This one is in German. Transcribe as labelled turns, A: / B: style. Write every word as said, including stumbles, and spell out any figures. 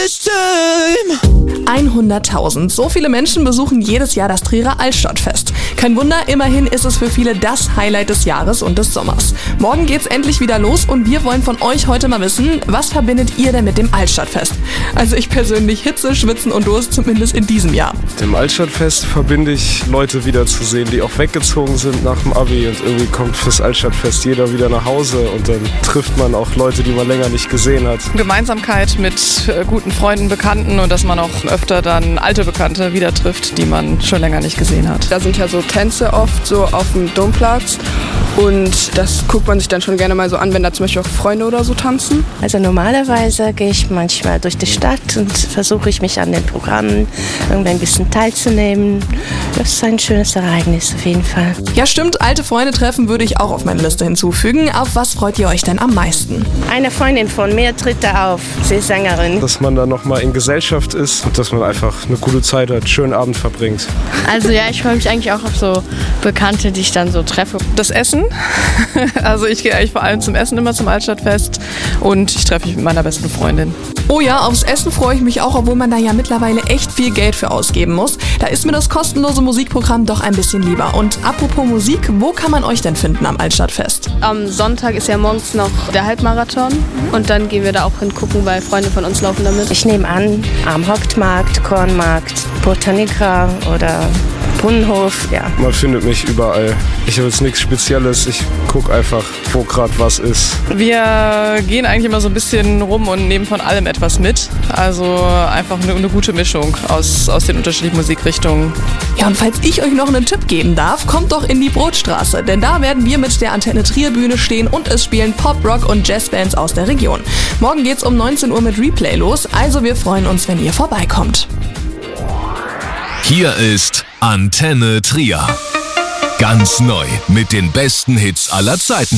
A: this time. hunderttausend. So viele Menschen besuchen jedes Jahr das Trierer Altstadtfest. Kein Wunder, immerhin ist es für viele das Highlight des Jahres und des Sommers. Morgen geht's endlich wieder los und wir wollen von euch heute mal wissen, was verbindet ihr denn mit dem Altstadtfest? Also ich persönlich Hitze, Schwitzen und Durst, zumindest in diesem Jahr.
B: Mit dem Altstadtfest verbinde ich Leute wiederzusehen, die auch weggezogen sind nach dem Abi und irgendwie kommt fürs Altstadtfest jeder wieder nach Hause und dann trifft man auch Leute, die man länger nicht gesehen hat.
C: Gemeinsamkeit mit äh, guten Freunden, Bekannten und dass man auch öfter dann alte Bekannte wieder trifft, die man schon länger nicht gesehen hat.
D: Da sind ja so Tänze oft so auf dem Domplatz und das guckt man sich dann schon gerne mal so an, wenn da zum Beispiel auch Freunde oder so tanzen.
E: Also normalerweise gehe ich manchmal durch die Stadt und versuche ich mich an den Programmen irgendwie ein bisschen teilzunehmen. Das ist ein schönes Ereignis auf jeden Fall.
A: Ja stimmt, alte Freunde treffen würde ich auch auf meine Liste hinzufügen. Auf was freut ihr euch denn am meisten?
E: Eine Freundin von mir tritt da auf, sie ist Sängerin.
B: Dass man da nochmal in Gesellschaft ist und dass man einfach eine gute Zeit hat, einen schönen Abend verbringt.
F: Also ja, ich freue mich eigentlich auch auf so Bekannte, die ich dann so treffe.
C: Das Essen. Also ich gehe eigentlich vor allem zum Essen immer zum Altstadtfest und ich treffe mich mit meiner besten Freundin.
A: Oh ja, aufs Essen freue ich mich auch, obwohl man da ja mittlerweile echt viel Geld für ausgeben muss. Da ist mir das kostenlose Musikprogramm doch ein bisschen lieber. Und apropos Musik, wo kann man euch denn finden am Altstadtfest?
G: Am Sonntag ist ja morgens noch der Halbmarathon und dann gehen wir da auch hingucken, weil Freunde von uns laufen damit.
E: Ich nehme an, am Hauptmarkt, Kornmarkt, Botanica oder Brunnenhof, ja.
B: Man findet mich überall. Ich habe jetzt nichts Spezielles, ich gucke einfach, wo gerade was ist.
C: Wir gehen eigentlich immer so ein bisschen rum und nehmen von allem etwas mit. Also einfach eine, eine gute Mischung aus, aus den unterschiedlichen Musikrichtungen.
A: Ja, und falls ich euch noch einen Tipp geben darf, kommt doch in die Brotstraße, denn da werden wir mit der Antenne Trier Bühne stehen und es spielen Pop, Rock und Jazzbands aus der Region. Morgen geht's um neunzehn Uhr mit Replay los, also wir freuen uns, wenn ihr vorbeikommt.
H: Hier ist Antenne Trier. Ganz neu mit den besten Hits aller Zeiten.